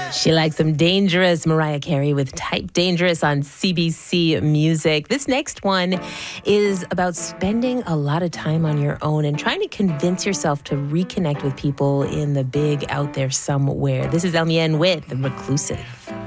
She likes some Dangerous. Mariah Carey with Type Dangerous on CBC Music. This next one is about spending a lot of time on your own and trying to convince yourself to reconnect with people in the big out there somewhere. This is El Mien with Reclusive.